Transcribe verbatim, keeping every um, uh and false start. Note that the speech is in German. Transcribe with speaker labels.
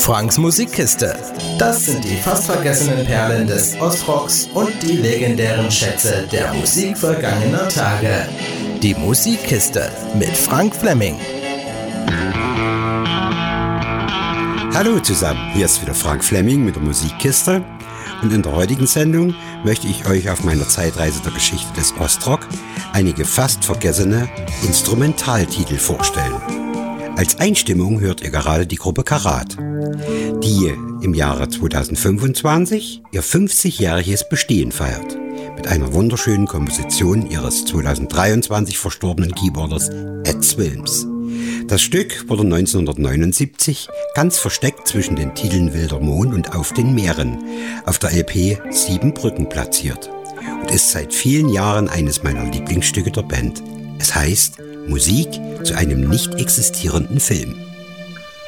Speaker 1: Franks Musikkiste. Das sind die fast vergessenen Perlen des Ostrocks und die legendären Schätze der Musik vergangener Tage. Die Musikkiste mit Frank Fleming.
Speaker 2: Hallo zusammen, hier ist wieder Frank Fleming mit der Musikkiste. Und in der heutigen Sendung möchte ich euch auf meiner Zeitreise der Geschichte des Ostrock einige fast vergessene Instrumentaltitel vorstellen. Als Einstimmung hört ihr gerade die Gruppe Karat, die im Jahre zweitausendfünfundzwanzig ihr fünfzigjähriges Bestehen feiert, mit einer wunderschönen Komposition ihres zweitausenddreiundzwanzig verstorbenen Keyboarders Ed Swilms. Das Stück wurde neunzehnhundertneunundsiebzig ganz versteckt zwischen den Titeln Wilder Mond und Auf den Meeren auf der L P Sieben Brücken platziert und ist seit vielen Jahren eines meiner Lieblingsstücke der Band. Es heißt Musik zu einem nicht existierenden Film.